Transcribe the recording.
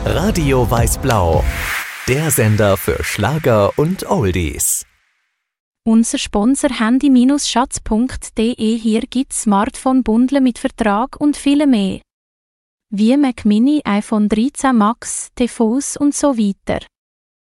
Radio Weiß-Blau, der Sender für Schlager und Oldies. Unser Sponsor handy-schatz.de. Hier gibt's Smartphone-Bundle mit Vertrag und viele mehr. Wie Mac Mini, iPhone 13 Max, TVs und so weiter.